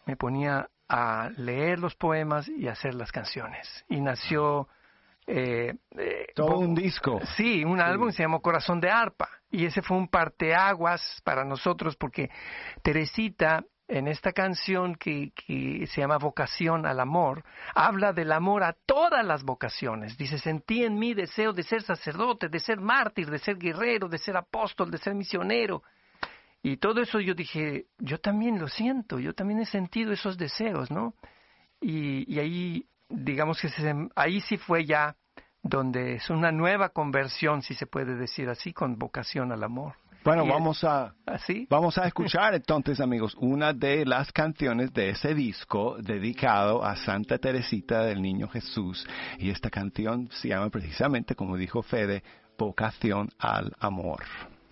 me ponía a leer los poemas y hacer las canciones. Y nació... todo un disco. Sí, un álbum que se llamó Corazón de Arpa. Y ese fue un parteaguas para nosotros porque Teresita, en esta canción que se llama Vocación al Amor, habla del amor a todas las vocaciones. Dice, sentí en mí deseo de ser sacerdote, de ser mártir, de ser guerrero, de ser apóstol, de ser misionero. Y todo eso yo dije, yo también lo siento, yo también he sentido esos deseos, ¿no? Y ahí, digamos que ahí sí fue ya donde es una nueva conversión, si se puede decir así, con vocación al amor. Bueno, Y vamos a escuchar entonces, amigos, una de las canciones de ese disco dedicado a Santa Teresita del Niño Jesús. Y esta canción se llama precisamente, como dijo Fede, Vocación al Amor.